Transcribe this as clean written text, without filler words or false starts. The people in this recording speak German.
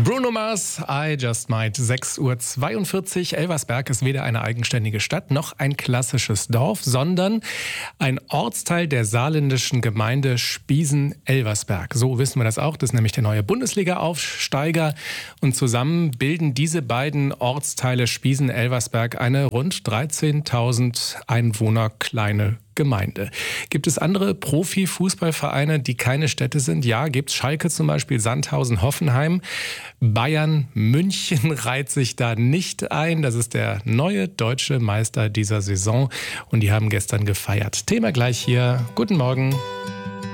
Bruno Mars, I Just Might, 6:42 Uhr. Elversberg ist weder eine eigenständige Stadt noch ein klassisches Dorf, sondern ein Ortsteil der saarländischen Gemeinde Spiesen-Elversberg. So wissen wir das auch. Das ist nämlich der neue Bundesliga-Aufsteiger. Und zusammen bilden diese beiden Ortsteile Spiesen-Elversberg eine rund 13.000 Einwohner kleine Gemeinde. Gibt es andere Profifußballvereine, die keine Städte sind? Ja, gibt es. Schalke zum Beispiel, Sandhausen, Hoffenheim. Bayern München reiht sich da nicht ein. Das ist der neue deutsche Meister dieser Saison und die haben gestern gefeiert. Thema gleich hier. Guten Morgen.